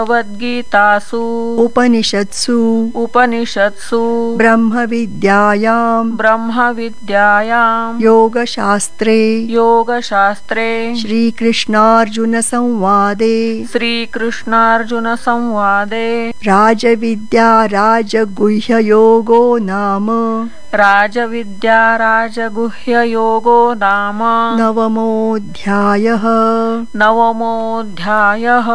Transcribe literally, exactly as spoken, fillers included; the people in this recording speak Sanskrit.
भगवद्गीतासु उपनिषत्सु उपनिषत्सु ब्रह्मविद्यायां ब्रह्मविद्यायां योगशास्त्रे योगशास्त्रे श्रीकृष्णार्जुनसंवादे श्रीकृष्णार्जुनसंवादे राजविद्या राजगुह्ययोगो नाम राजविद्या राजगुह्ययोगो नाम नवमोऽध्यायः। नवमोऽध्यायः।